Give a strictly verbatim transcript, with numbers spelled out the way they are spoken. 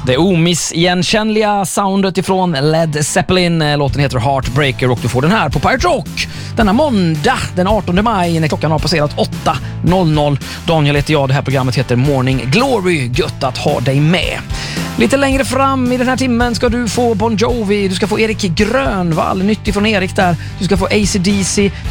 Det omissigenkännliga soundet ifrån Led Zeppelin. Låten heter Heartbreaker och du får den här på Pirate Rock denna måndag den artonde maj när klockan har passerat åtta noll noll. Daniel heter jag, det här programmet heter Morning Glory. Gött att ha dig med. Lite längre fram i den här timmen ska du få Bon Jovi, du ska få Erik Grönvall, nytt ifrån Erik där. Du ska få A C D C,